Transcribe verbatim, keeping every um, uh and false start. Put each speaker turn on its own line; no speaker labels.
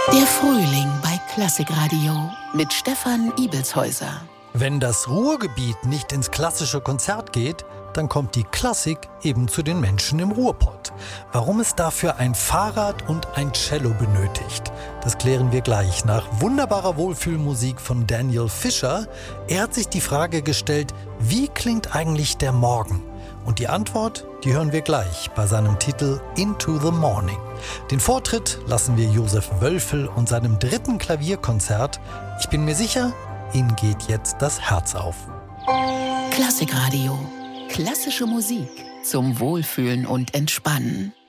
Der Frühling bei Klassikradio mit Stefan Ibelshäuser.
Wenn das Ruhrgebiet nicht ins klassische Konzert geht, dann kommt die Klassik eben zu den Menschen im Ruhrpott. Warum es dafür ein Fahrrad und ein Cello benötigt, das klären wir gleich. Nach wunderbarer Wohlfühlmusik von Daniel Fischer. Er hat sich die Frage gestellt, wie klingt eigentlich der Morgen? Und die Antwort, die hören wir gleich bei seinem Titel Into the Morning. Den Vortritt lassen wir Josef Wölfel und seinem dritten Klavierkonzert. Ich bin mir sicher, Ihnen geht jetzt das Herz auf.
Klassikradio. Klassische Musik zum Wohlfühlen und Entspannen.